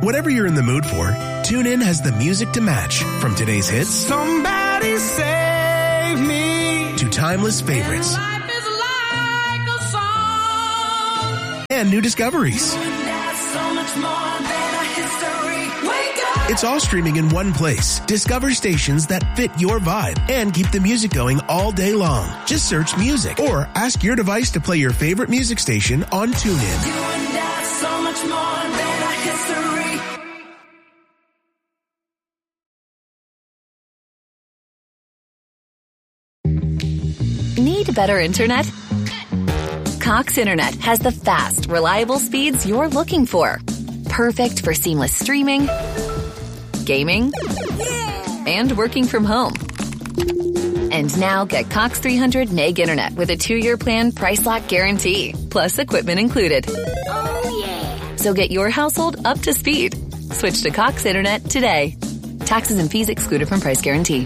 Whatever you're in the mood for, TuneIn has the music to match. From today's hits, Somebody Save Me, to timeless favorites. Life is like a song. And new discoveries. It's all streaming in one place. Discover stations that fit your vibe and keep the music going all day long. Just search music or ask your device to play your favorite music station on TuneIn. You and I, so much more than a history. Need better internet? Cox Internet has the fast, reliable speeds you're looking for. Perfect for seamless streaming, gaming, and working from home. And now get Cox 300 meg internet with a 2-year plan price lock guarantee, plus equipment included. Oh, yeah. So get your household up to speed. Switch to Cox Internet today. Taxes and fees excluded from price guarantee.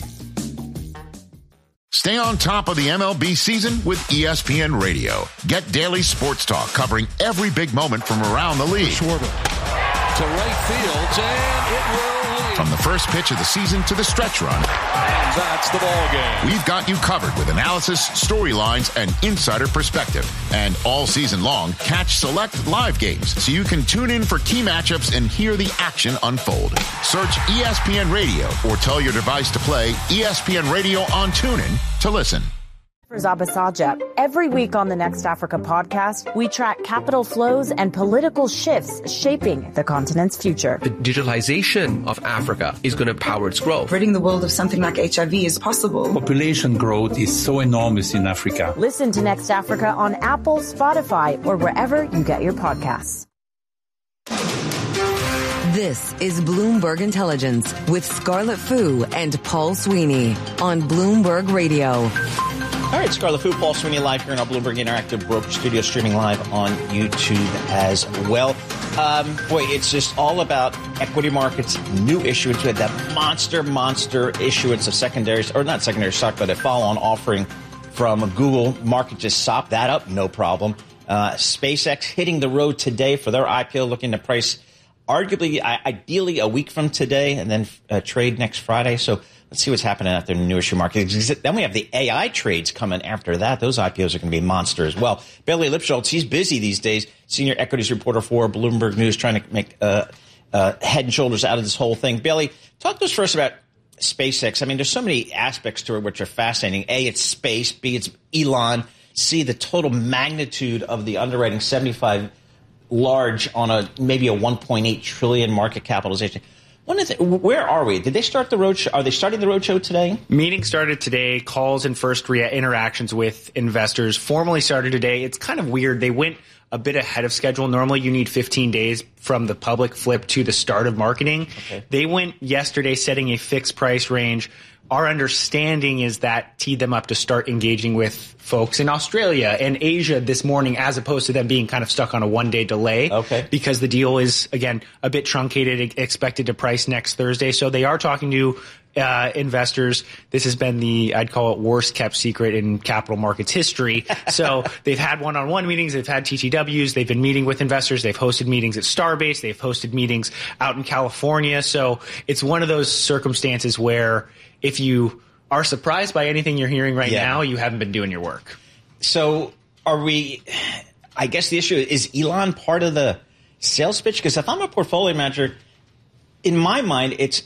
Stay on top of the MLB season with ESPN Radio. Get daily sports talk covering every big moment from around the league. Schwarber to right field, and it will leave. From the first pitch of the season to the stretch run. And that's the ball game. We've got you covered with analysis, storylines, and insider perspective. And all season long, catch select live games so you can tune in for key matchups and hear the action unfold. Search ESPN Radio or tell your device to play ESPN Radio on TuneIn to listen. Zaba Saja. Every week on the Next Africa podcast, we track capital flows and political shifts shaping the continent's future. The digitalization of Africa is going to power its growth. Ridding the world of something like HIV is possible. Population growth is so enormous in Africa. Listen to Next Africa on Apple, Spotify, or wherever you get your podcasts. This is Bloomberg Intelligence with Scarlett Fu and Paul Sweeney on Bloomberg Radio. All right, Scarlett Fu, Paul Sweeney live here in our Bloomberg Interactive Brokerage Studio, streaming live on YouTube as well. Boy, it's just all about equity markets, new issuance. We had that monster issuance of secondaries, or not secondary stock, but a follow-on offering from Google. Market just sopped that up, no problem. SpaceX hitting the road today for their IPO, looking to price arguably, ideally a week from today, and then trade next Friday. So let's see what's happening out there in the new issue market. Then we have the AI trades coming after that. Those IPOs are going to be monster as well. Bailey Lipschultz, he's busy these days, senior equities reporter for Bloomberg News, trying to make head and shoulders out of this whole thing. Bailey, talk to us first about SpaceX. I mean, there's so many aspects to it which are fascinating. A, it's space. B, it's Elon. C, the total magnitude of the underwriting, 75 large on maybe a 1.8 trillion market capitalization. Where are we? Did they start the roadshow? Are they starting the roadshow today? Meeting started today. Calls and first interactions with investors formally started today. It's kind of weird. They went a bit ahead of schedule. Normally you need 15 days from the public flip to the start of marketing. Okay. They went yesterday setting a fixed price range. Our understanding is that teed them up to start engaging with folks in Australia and Asia this morning, as opposed to them being kind of stuck on a one-day delay. Okay. Because the deal is, again, a bit truncated, expected to price next Thursday. So they are talking to investors. This has been I'd call it worst kept secret in capital markets history. So they've had one-on-one meetings. They've had TTWs. They've been meeting with investors. They've hosted meetings at Starbase. They've hosted meetings out in California. So it's one of those circumstances where if you are surprised by anything you're hearing right now, you haven't been doing your work. So I guess the issue is Elon part of the sales pitch? Because if I'm a portfolio manager, in my mind, it's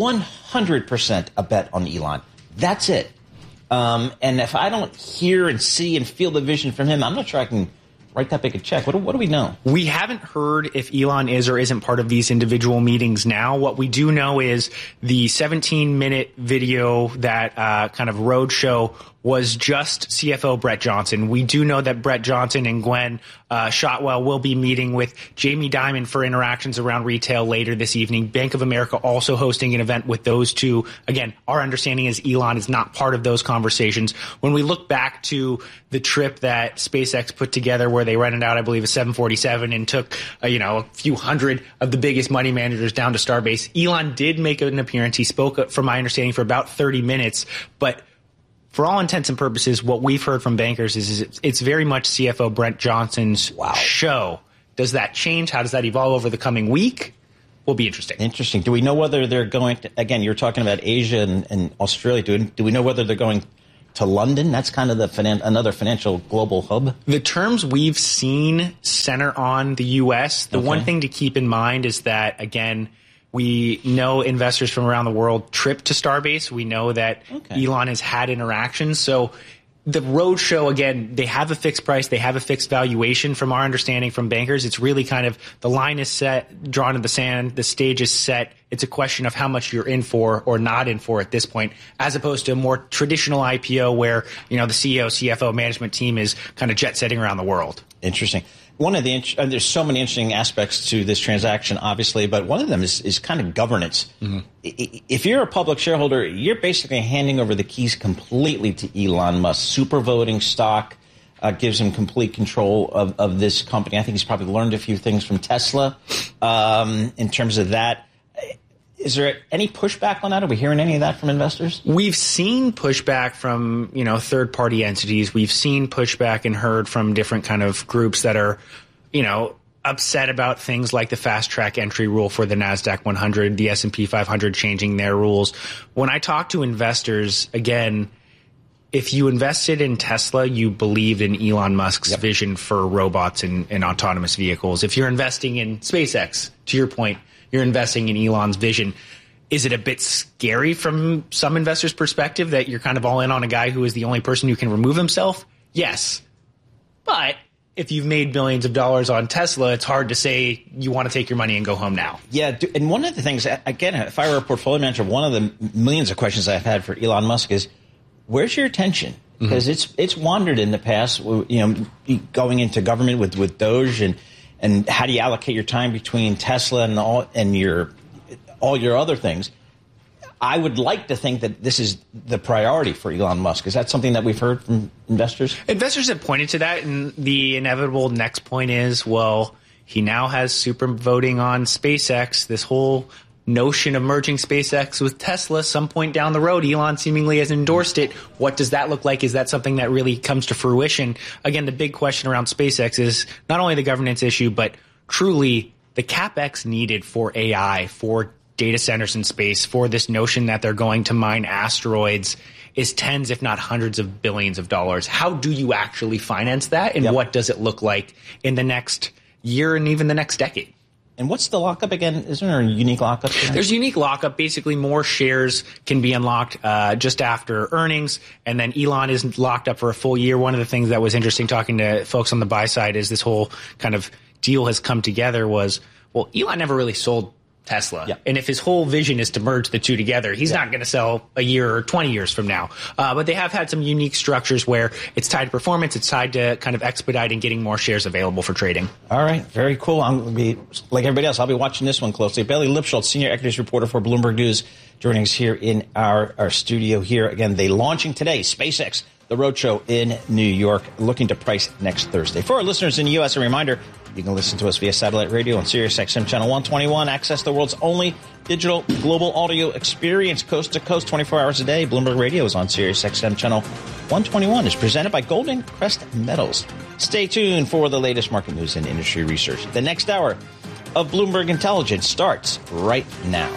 100% a bet on Elon. That's it. And if I don't hear and see and feel the vision from him, I'm not sure I can write that big a check. What do we know? We haven't heard if Elon is or isn't part of these individual meetings now. What we do know is the 17-minute video that kind of roadshow was just CFO Brett Johnson. We do know that Brett Johnson and Gwen Shotwell will be meeting with Jamie Dimon for interactions around retail later this evening. Bank of America also hosting an event with those two. Again, our understanding is Elon is not part of those conversations. When we look back to the trip that SpaceX put together where they rented out, I believe, a 747 and took a few hundred of the biggest money managers down to Starbase, Elon did make an appearance. He spoke, from my understanding, for about 30 minutes, but for all intents and purposes, what we've heard from bankers is it's very much CFO Brett Johnson's show. Does that change? How does that evolve over the coming week? will be interesting. Interesting. Do we know whether they're going to, again, you're talking about Asia and Australia. Do we know whether they're going to London? That's kind of another financial global hub. The terms we've seen center on the U.S. The one thing to keep in mind is that, again, we know investors from around the world trip to Starbase. We know that Elon has had interactions. So the roadshow, again, they have a fixed price. They have a fixed valuation from our understanding from bankers. It's really kind of the line is set, drawn in the sand. The stage is set. It's a question of how much you're in for or not in for at this point, as opposed to a more traditional IPO where, the CEO, CFO, management team is kind of jet setting around the world. Interesting. One of the there's so many interesting aspects to this transaction, obviously, but one of them is kind of governance. Mm-hmm. If you're a public shareholder, you're basically handing over the keys completely to Elon Musk. Super voting stock gives him complete control of this company. I think he's probably learned a few things from Tesla in terms of that. Is there any pushback on that? Are we hearing any of that from investors? We've seen pushback from, third-party entities. We've seen pushback and heard from different kind of groups that are, upset about things like the fast-track entry rule for the NASDAQ 100, the S&P 500 changing their rules. When I talk to investors, again, if you invested in Tesla, you believed in Elon Musk's vision for robots and autonomous vehicles. If you're investing in SpaceX, to your point, you're investing in Elon's vision. Is it a bit scary from some investors' perspective that you're kind of all in on a guy who is the only person who can remove himself? Yes. But if you've made billions of dollars on Tesla, it's hard to say you want to take your money and go home now. Yeah, and one of the things, again, if I were a portfolio manager, one of the millions of questions I've had for Elon Musk is, where's your attention? Because it's wandered in the past, going into government with Doge and how do you allocate your time between Tesla and all your other things? I would like to think that this is the priority for Elon Musk. Is that something that we've heard from investors? Investors have pointed to that, and the inevitable next point is, well, he now has super voting on SpaceX. This whole notion of merging SpaceX with Tesla some point down the road, Elon seemingly has endorsed it. What does that look like? Is that something that really comes to fruition? Again, the big question around SpaceX is not only the governance issue, but truly the CapEx needed for AI, for data centers in space, for this notion that they're going to mine asteroids is tens, if not hundreds of billions of dollars. How do you actually finance that? And what does it look like in the next year and even the next decade? And what's the lockup again? Isn't there a unique lockup? There's a unique lockup. Basically, more shares can be unlocked just after earnings, and then Elon is locked up for a full year. One of the things that was interesting talking to folks on the buy side is this whole kind of deal has come together was, well, Elon never really sold Tesla. Yeah. And if his whole vision is to merge the two together, he's not going to sell a year or 20 years from now. But they have had some unique structures where it's tied to performance. It's tied to kind of expediting getting more shares available for trading. All right. Very cool. I'm going to be, like everybody else, I'll be watching this one closely. Bailey Lipschultz, senior equities reporter for Bloomberg News, joining us here in our studio here. Again, they launching today, SpaceX, the roadshow in New York, looking to price next Thursday. For our listeners in the U.S., a reminder, you can listen to us via satellite radio on SiriusXM Channel 121. Access the world's only digital global audio experience coast to coast 24 hours a day. Bloomberg Radio is on SiriusXM Channel 121. It's presented by Golden Crest Metals. Stay tuned for the latest market news and industry research. The next hour of Bloomberg Intelligence starts right now.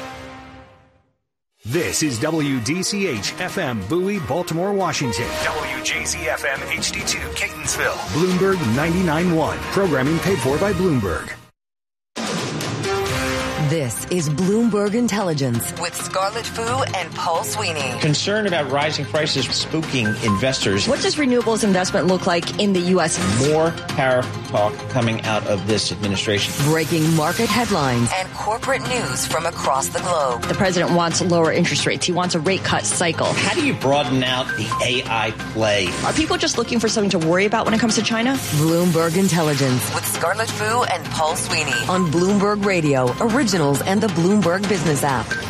This is WDCH-FM Bowie, Baltimore, Washington. WJZ-FM HD2 Catonsville. Bloomberg 99.1. Programming paid for by Bloomberg. This is Bloomberg Intelligence with Scarlett Fu and Paul Sweeney. Concern about rising prices spooking investors. What does renewables investment look like in the U.S.? More tariff talk coming out of this administration. Breaking market headlines and corporate news from across the globe. The president wants lower interest rates. He wants a rate cut cycle. How do you broaden out the AI play? Are people just looking for something to worry about when it comes to China? Bloomberg Intelligence with Scarlett Fu and Paul Sweeney on Bloomberg Radio, originals and the Bloomberg Business app.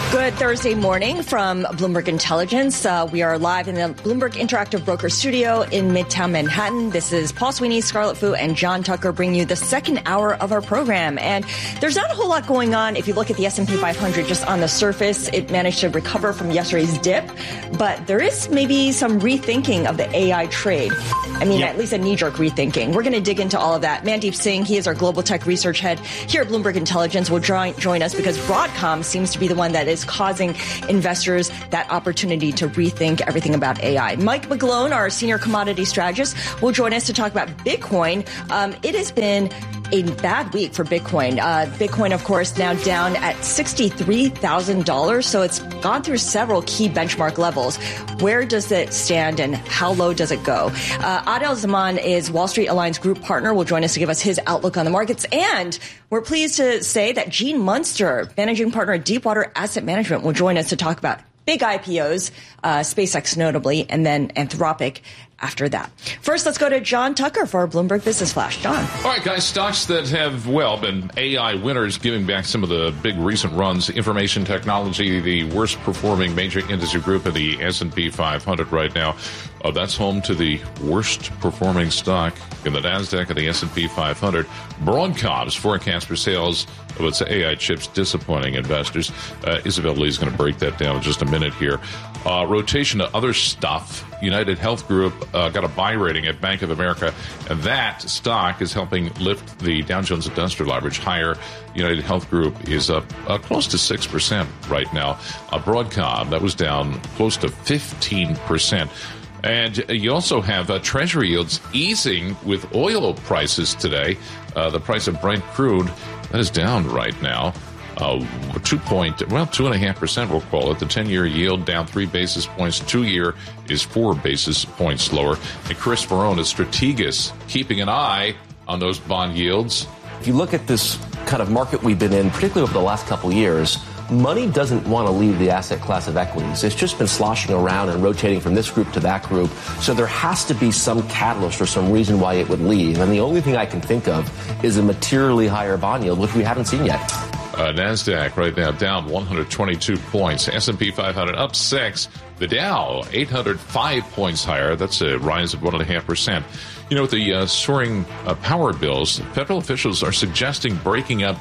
Good Thursday morning from Bloomberg Intelligence. We are live in the Bloomberg Interactive Broker Studio in Midtown Manhattan. This is Paul Sweeney, Scarlett Fu, and John Tucker bringing you the second hour of our program. And there's not a whole lot going on. If you look at the S&P 500 just on the surface, it managed to recover from yesterday's dip. But there is maybe some rethinking of the AI trade. I mean, at least a knee-jerk rethinking. We're going to dig into all of that. Mandeep Singh, he is our global tech research head here at Bloomberg Intelligence, will join us because Broadcom seems to be the one that is causing investors that opportunity to rethink everything about AI. Mike McGlone, our senior commodity strategist, will join us to talk about Bitcoin. It has been a bad week for Bitcoin. Bitcoin, of course, now down at $63,000. So it's gone through several key benchmark levels. Where does it stand and how low does it go? Adel Zaman is Wall Street Alliance Group partner, will join us to give us his outlook on the markets. And we're pleased to say that Gene Munster, managing partner at Deepwater Asset Management, will join us to talk about big IPOs, SpaceX notably, and then Anthropic after that. First, let's go to John Tucker for our Bloomberg Business Flash. John. All right, guys, stocks that have, been AI winners, giving back some of the big recent runs. Information technology, the worst performing major industry group in the S&P 500 right now. That's home to the worst performing stock in the NASDAQ and the S&P 500. Broadcom's forecast for sales of its AI chips disappointing investors. Isabel Lee is going to break that down in just a minute here. Rotation to other stuff. United Health Group got a buy rating at Bank of America, and that stock is helping lift the Dow Jones Industrial Average higher. United Health Group is up close to 6% right now. Broadcom, that was down close to 15%. And you also have Treasury yields easing with oil prices today. The price of Brent crude, that is down right now. 2.5%, we'll call it. The 10-year yield down 3 basis points. 2-year is 4 basis points lower. And Chris Verone at Strategas keeping an eye on those bond yields. If you look at this kind of market we've been in, particularly over the last couple of years, money doesn't want to leave the asset class of equities. It's just been sloshing around and rotating from this group to that group. So there has to be some catalyst or some reason why it would leave. And the only thing I can think of is a materially higher bond yield, which we haven't seen yet. NASDAQ right now down 122 points. S&P 500 up 6. The Dow 805 points higher. That's a rise of 1.5%. You know, with the soaring power bills, federal officials are suggesting breaking up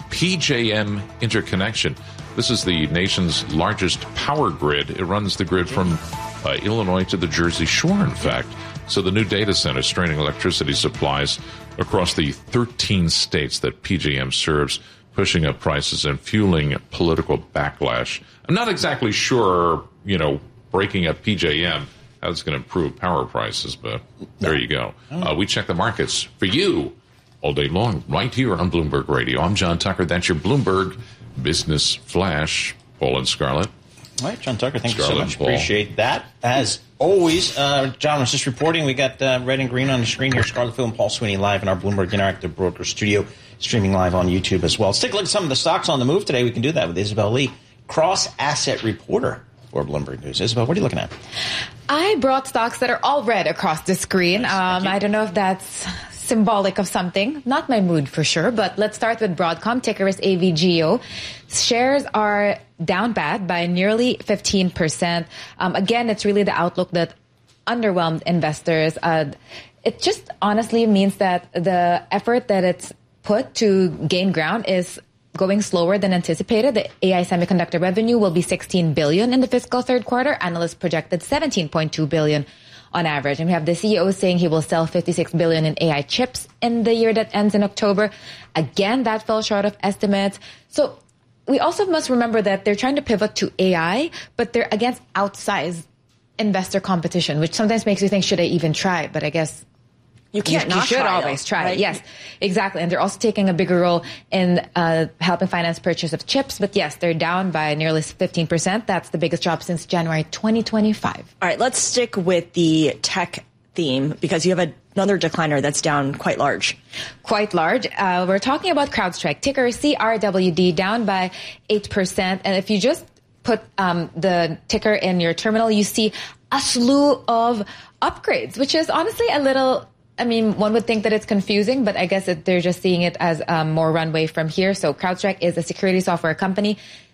PJM interconnection. This is the nation's largest power grid. It runs the grid from Illinois to the Jersey Shore, in fact. So the new data center straining electricity supplies across the 13 states that PJM serves, pushing up prices and fueling political backlash. I'm not exactly sure, breaking up PJM, how it's going to improve power prices, but there you go. We check the markets for you all day long, right here on Bloomberg Radio. I'm John Tucker. That's your Bloomberg Business Flash. Paul and Scarlett. All right, John Tucker, thank you so much. Appreciate that. As always, John was just reporting. We got red and green on the screen here. Scarlett Fu and Paul Sweeney live in our Bloomberg Interactive Broker Studio, streaming live on YouTube as well. Let's take a look at some of the stocks on the move today. We can do that with Isabel Lee, cross-asset reporter for Bloomberg News. Isabel, what are you looking at? I brought stocks that are all red across the screen. Nice, I don't know if that's symbolic of something. Not my mood for sure, but let's start with Broadcom. Ticker is AVGO. Shares are down bad by nearly 15%. Again, it's really the outlook that underwhelmed investors. It just honestly means that the effort that it's put to gain ground is going slower than anticipated. The AI semiconductor revenue will be $16 billion in the fiscal third quarter. Analysts projected $17.2 billion on average. And we have the CEO saying he will sell $56 billion in AI chips in the year that ends in October. Again, that fell short of estimates. So we also must remember that they're trying to pivot to AI, but they're against outsized investor competition, which sometimes makes you think, should I even try? But I guess you can't. You should always try. Right? Yes, exactly. And they're also taking a bigger role in helping finance purchase of chips. But yes, they're down by nearly 15%. That's the biggest drop since January 2025. All right, let's stick with the tech theme because you have another decliner that's down quite large. Quite large. We're talking about CrowdStrike. Ticker CRWD, down by 8%. And if you just put the ticker in your terminal, you see a slew of upgrades, which is honestly a little... one would think that it's confusing, but I guess they're just seeing it as more runway from here. So CrowdStrike is a security software company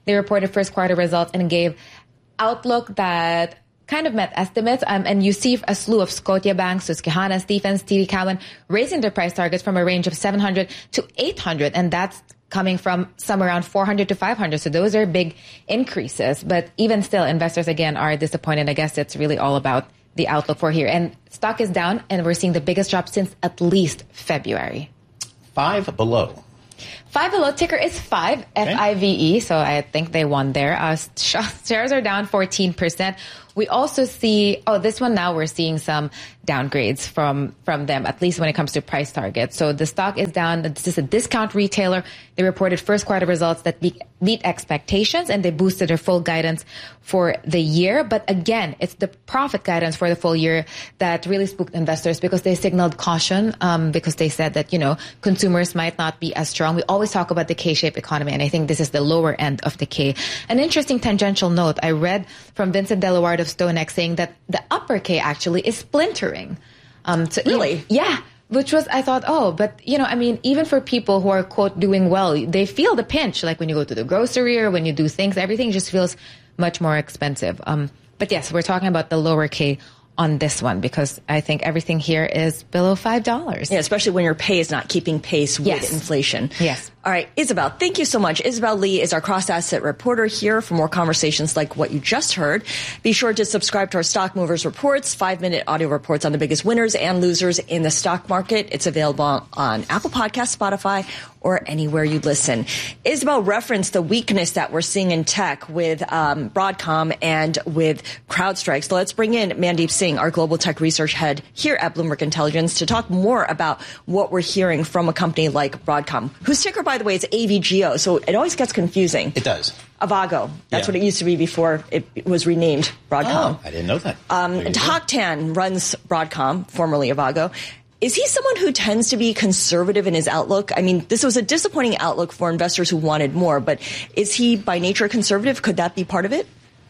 They reported first quarter results and gave outlook that kind of met estimates. And you see a slew of Scotiabank, Susquehanna, Stephens, TD Cowen raising their price targets from a range of 700 to 800. And that's coming from some around 400 to 500. So those are big increases. But even still, investors, again, are disappointed. I guess it's really all about the outlook for here. And stock is down, and we're seeing the biggest drop since at least February. Five below. Five below, ticker is 5, FIVE, so I think they won there. Shares are down 14%. We also see, this one now we're seeing some downgrades from them, at least when it comes to price targets. So the stock is down. This is a discount retailer. They reported first quarter results that meet expectations, and they boosted their full guidance for the year. But again, it's the profit guidance for the full year that really spooked investors because they signaled caution, because they said that, consumers might not be as strong. We always talk about the K-shaped economy, and I think this is the lower end of the K. An interesting tangential note I read from Vincent Deluard of StoneX saying that the upper K actually is splintering. So really? Yeah. Which was, I thought, but, even for people who are, quote, doing well, they feel the pinch. Like when you go to the grocery or when you do things, everything just feels much more expensive. But yes, we're talking about the lower K on this one because I think everything here is below $5. Yeah, especially when your pay is not keeping pace with inflation. Yes. All right, Isabel, thank you so much. Isabel Lee is our cross-asset reporter here for more conversations like what you just heard. Be sure to subscribe to our Stock Movers Reports, 5-minute audio reports on the biggest winners and losers in the stock market. It's available on Apple Podcasts, Spotify, or anywhere you listen. Isabel referenced the weakness that we're seeing in tech with Broadcom and with CrowdStrike. So let's bring in Mandeep Singh, our global tech research head here at Bloomberg Intelligence, to talk more about what we're hearing from a company like Broadcom, whose ticker, by the way, is AVGO. So it always gets confusing. It does. Avago. That's what it used to be before it was renamed Broadcom. Oh, I didn't know that. Hock Tan runs Broadcom, formerly Avago. Is he someone who tends to be conservative in his outlook? I mean, this was a disappointing outlook for investors who wanted more, but is he by nature conservative? Could that be part of it?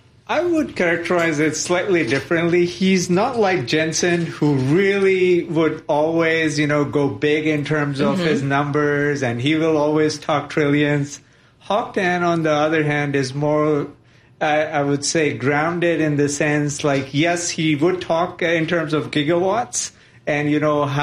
I would characterize it slightly differently. He's not like Jensen, who really would always, go big in terms of his numbers, and he will always talk trillions. Hock Tan, on the other hand, is more, I would say, grounded in the sense, like, yes, he would talk in terms of gigawatts, and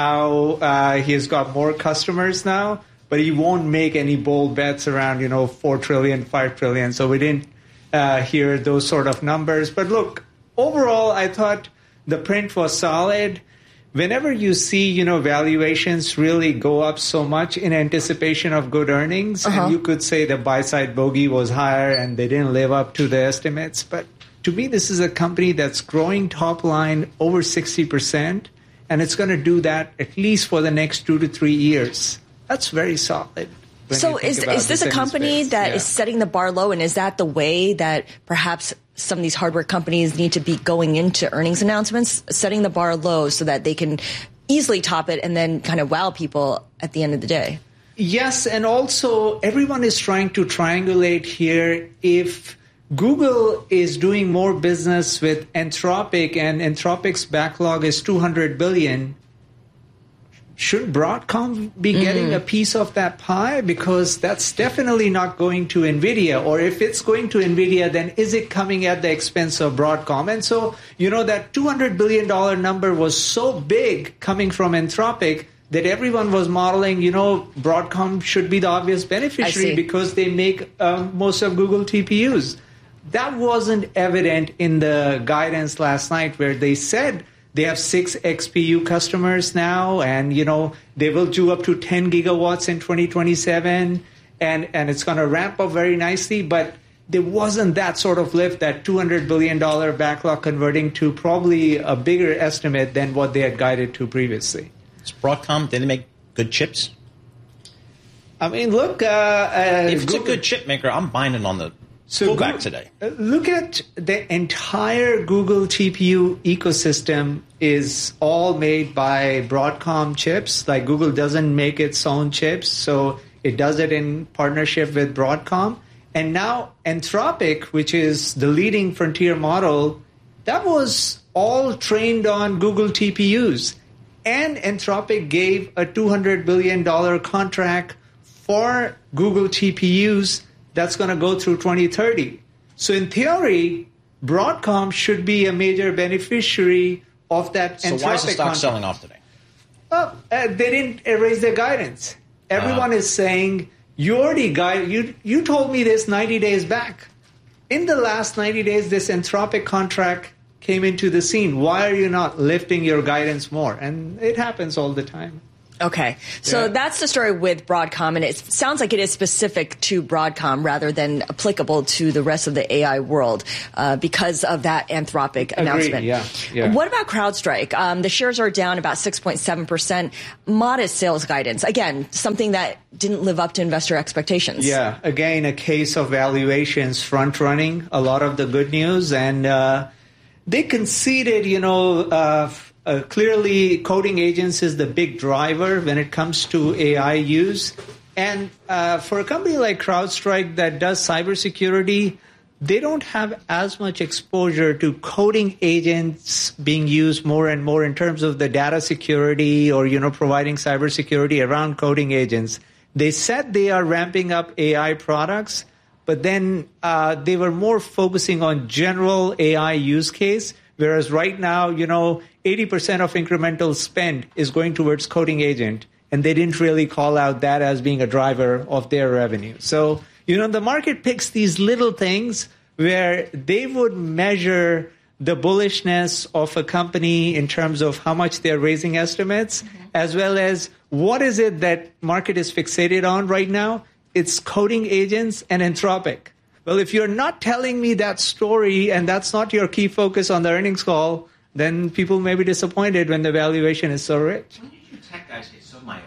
how he's got more customers now, but he won't make any bold bets around 4 trillion, 5 trillion. So we didn't hear those sort of numbers. But look, overall, I thought the print was solid. Whenever you see valuations really go up so much in anticipation of good earnings, and you could say the buy side bogey was higher and they didn't live up to the estimates, but to me, this is a company that's growing top line over 60%. And it's going to do that at least for the next 2 to 3 years. That's very solid. So is this a company that is setting the bar low? And is that the way that perhaps some of these hardware companies need to be going into earnings announcements, setting the bar low so that they can easily top it and then kind of wow people at the end of the day? Yes. And also everyone is trying to triangulate here. If Google is doing more business with Anthropic, and Anthropic's backlog is $200 billion. Should Broadcom be getting a piece of that pie? Because that's definitely not going to NVIDIA. Or if it's going to NVIDIA, then is it coming at the expense of Broadcom? And so, that $200 billion number was so big coming from Anthropic that everyone was modeling, Broadcom should be the obvious beneficiary because they make most of Google TPUs. That wasn't evident in the guidance last night, where they said they have 6 XPU customers now, and they will do up to 10 gigawatts in 2027, and it's going to ramp up very nicely. But there wasn't that sort of lift, that $200 billion backlog converting to probably a bigger estimate than what they had guided to previously. Is Broadcom, did they make good chips? I mean, look, if it's a good chip maker, I'm buying it on the pullback today. Look at the entire Google TPU ecosystem is all made by Broadcom chips. Like, Google doesn't make its own chips, so it does it in partnership with Broadcom. And now Anthropic, which is the leading frontier model, that was all trained on Google TPUs. And Anthropic gave a $200 billion contract for Google TPUs that's going to go through 2030. So in theory, Broadcom should be a major beneficiary of that. So why is the stock selling off today? Well, they didn't raise their guidance. Everyone is saying, you already you told me this 90 days back. In the last 90 days, this Anthropic contract came into the scene. Why are you not lifting your guidance more? And it happens all the time. Okay. So that's the story with Broadcom, and it sounds like it is specific to Broadcom rather than applicable to the rest of the AI world because of that Anthropic announcement. Yeah. What about CrowdStrike? The shares are down about 6.7%. Modest sales guidance. Again, something that didn't live up to investor expectations. Yeah. Again, a case of valuations front-running a lot of the good news, and they conceded, clearly, coding agents is the big driver when it comes to AI use. And for a company like CrowdStrike that does cybersecurity, they don't have as much exposure to coding agents being used more and more in terms of the data security or, providing cybersecurity around coding agents. They said they are ramping up AI products, but then they were more focusing on general AI use case. Whereas right now, 80% of incremental spend is going towards coding agent, and they didn't really call out that as being a driver of their revenue. So, the market picks these little things where they would measure the bullishness of a company in terms of how much they're raising estimates, as well as what is it that market is fixated on right now. It's coding agents and Anthropic. Well, if you're not telling me that story and that's not your key focus on the earnings call, then people may be disappointed when the valuation is so rich. When did you tech guys get so myopic?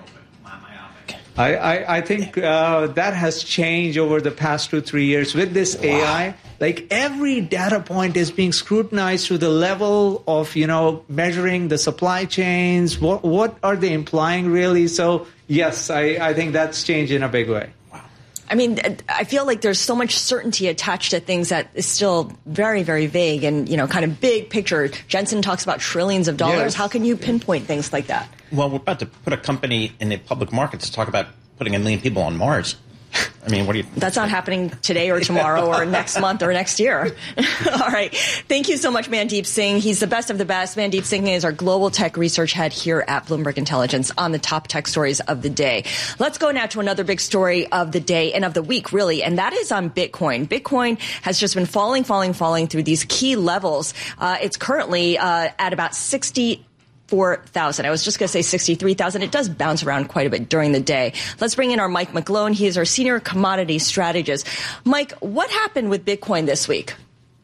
I think that has changed over the past 2-3 years with this AI. Like every data point is being scrutinized to the level of, measuring the supply chains. What are they implying really? So, yes, I think that's changed in a big way. I mean, I feel like there's so much certainty attached to things that is still very, very vague and, kind of big picture. Jensen talks about trillions of dollars. Yes. How can you pinpoint things like that? Well, we're about to put a company in the public markets to talk about putting 1 million people on Mars. I mean, what do you... That's not happening today or tomorrow or next month or next year. All right. Thank you so much, Mandeep Singh. He's the best of the best. Mandeep Singh is our global tech research head here at Bloomberg Intelligence on the top tech stories of the day. Let's go now to another big story of the day and of the week, really, and that is on Bitcoin. Bitcoin has just been falling through these key levels. It's currently at about 64,000. I was just going to say 63,000. It does bounce around quite a bit during the day. Let's bring in our Mike McGlone. He is our senior commodity strategist. Mike, what happened with Bitcoin this week?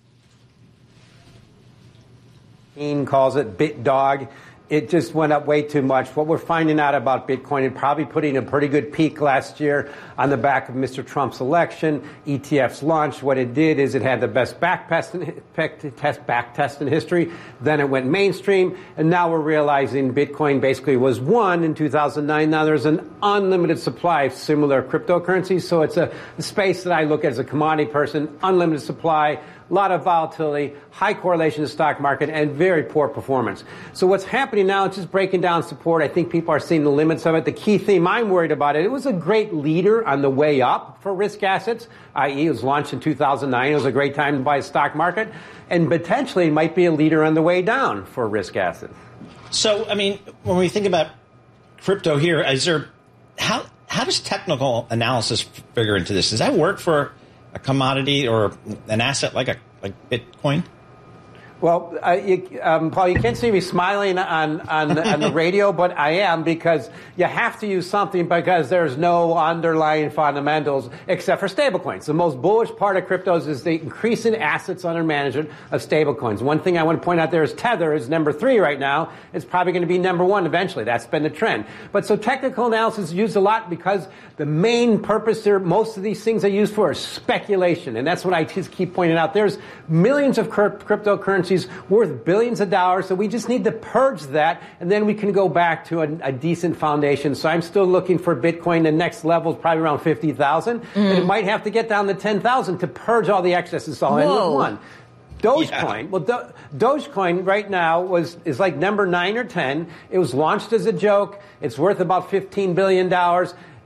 Ian calls it BitDog. It just went up way too much. What we're finding out about Bitcoin, it probably putting a pretty good peak last year on the back of Mr. Trump's election. ETFs launched. What it did is it had the best back test in history. Then it went mainstream. And now we're realizing Bitcoin basically was one in 2009. Now there's an unlimited supply of similar cryptocurrencies. So it's a space that I look at as a commodity person, unlimited supply, a lot of volatility, high correlation to the stock market, and very poor performance. So what's happening now, it's just breaking down support. I think people are seeing the limits of it. The key theme I'm worried about it was a great leader on the way up for risk assets, i.e. it was launched in 2009. It was a great time to buy a stock market, and potentially might be a leader on the way down for risk assets. So, I mean, when we think about crypto here, how does technical analysis figure into this? Does that work for a commodity or an asset like Bitcoin? Well, Paul, you can't see me smiling on the radio, but I am, because you have to use something because there's no underlying fundamentals except for stablecoins. The most bullish part of cryptos is the increasing assets under management of stablecoins. One thing I want to point out there is Tether is number 3 right now. It's probably going to be number 1 eventually. That's been the trend. But so technical analysis is used a lot because the main purpose there, most of these things are used for is speculation. And that's what I just keep pointing out. There's millions of cryptocurrencies worth billions of dollars, so we just need to purge that, and then we can go back to a decent foundation. So I'm still looking for Bitcoin. The next level is probably around 50,000, and it might have to get down to 10,000 to purge all the excesses all in with one. Dogecoin, well, Dogecoin right now is like number 9 or 10. It was launched as a joke. It's worth about $15 billion.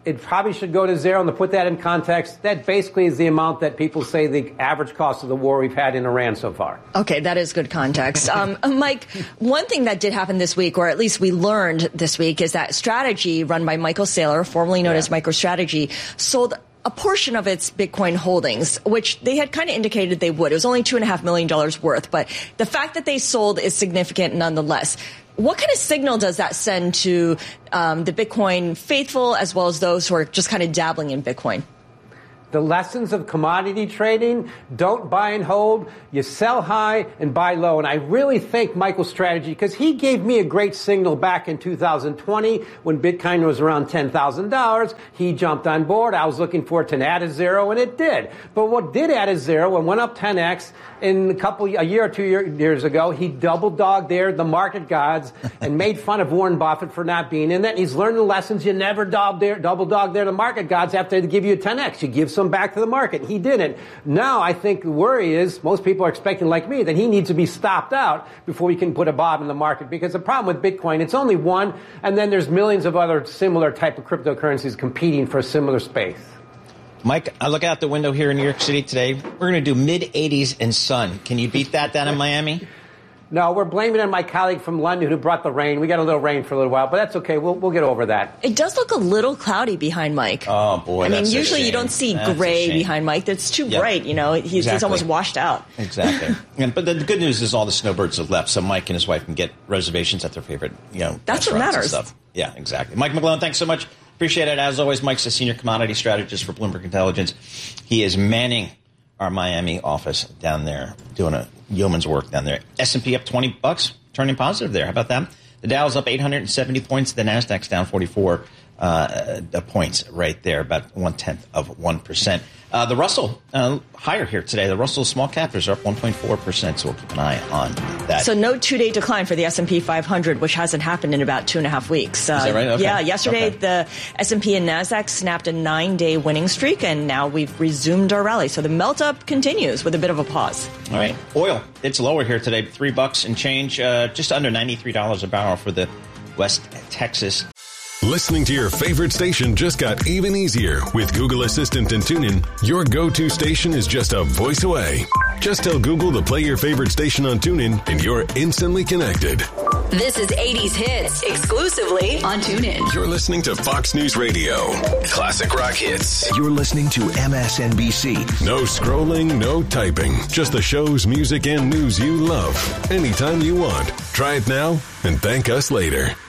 it probably should go to zero. And to put that in context, that basically is the amount that people say the average cost of the war we've had in Iran so far. Okay, that is good context. Mike, one thing that did happen this week, or at least we learned this week, is that Strategy, run by Michael Saylor, formerly known as MicroStrategy, sold a portion of its Bitcoin holdings, which they had kind of indicated they would. It was only $2.5 million worth, but the fact that they sold is significant nonetheless. What kind of signal does that send to the Bitcoin faithful as well as those who are just kind of dabbling in Bitcoin? The lessons of commodity trading: don't buy and hold. You sell high and buy low. And I really thank MicroStrategy because he gave me a great signal back in 2020 when Bitcoin was around $10,000. He jumped on board. I was looking for it to add a zero, and it did. But what did add a zero and went up 10x in a year or 2 years ago, he double dogged there the market gods and made fun of Warren Buffett for not being in that. And he's learned the lessons. You never double dog there the market gods after they give you a 10x. You give some back to the market. He didn't. Now I think the worry is most people are expecting, like me, that he needs to be stopped out before we can put a bob in the market, because the problem with Bitcoin, it's only one, and then there's millions of other similar type of cryptocurrencies competing for a similar space. Mike, I look out the window here in New York City today. We're going to do mid-80s and sun. Can you beat that down in Miami? No, we're blaming it on my colleague from London who brought the rain. We got a little rain for a little while, but that's okay. We'll get over that. It does look a little cloudy behind Mike. Oh, boy. I mean, usually you don't see gray behind Mike. That's too bright, you know. He's almost washed out. Exactly. But the good news is all the snowbirds have left, so Mike and his wife can get reservations at their favorite, that's what matters. And stuff. Yeah, exactly. Mike McGlone, thanks so much. Appreciate it. As always, Mike's a senior commodity strategist for Bloomberg Intelligence. He is manning our Miami office down there, doing a yeoman's work down there. S&P up $20, turning positive there. How about that? The Dow's up 870 points. The Nasdaq's down 44 points right there, about 0.1%. The Russell, higher here today. The Russell small cappers are up 1.4%, so we'll keep an eye on that. So no two-day decline for the S&P 500, which hasn't happened in about 2.5 weeks. Is that right? Okay. Yeah, yesterday the S&P and NASDAQ snapped a 9-day winning streak, and now we've resumed our rally. So the melt-up continues with a bit of a pause. All right. Oil, it's lower here today, $3 and change, just under $93 a barrel for the West Texas. Listening to your favorite station just got even easier with Google Assistant and TuneIn. Your go-to station is just a voice away. Just tell Google to play your favorite station on TuneIn, and you're instantly connected. This is 80s Hits, exclusively on TuneIn. You're listening to Fox News Radio. Classic rock hits. You're listening to MSNBC. No scrolling, no typing. Just the shows, music, and news you love. Anytime you want. Try it now and thank us later.